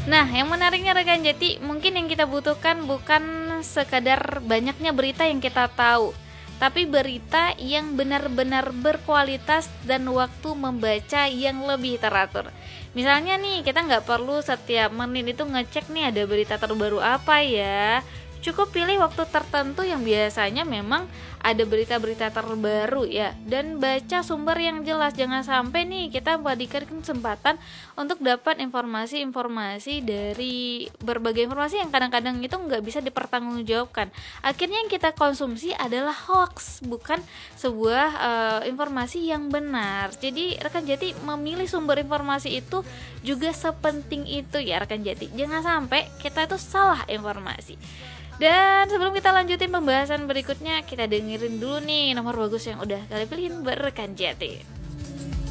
Nah, yang menariknya rekan Jati, mungkin yang kita butuhkan bukan sekadar banyaknya berita yang kita tahu, tapi berita yang benar-benar berkualitas dan waktu membaca yang lebih teratur. Misalnya nih, kita nggak perlu setiap menit itu ngecek nih ada berita terbaru apa ya. Cukup pilih waktu tertentu yang biasanya memang ada berita-berita terbaru ya, dan baca sumber yang jelas. Jangan sampai nih kita memberikan kesempatan untuk dapat informasi-informasi dari berbagai informasi yang kadang-kadang itu nggak bisa dipertanggungjawabkan. Akhirnya yang kita konsumsi adalah hoax, bukan sebuah informasi yang benar. Jadi rekan Jati, memilih sumber informasi itu juga sepenting itu ya rekan Jati. Jangan sampai kita itu salah informasi. Dan sebelum kita lanjutin pembahasan berikutnya, kita dengerin dulu nih nomor bagus yang udah kalian pilihin berrekan Jati.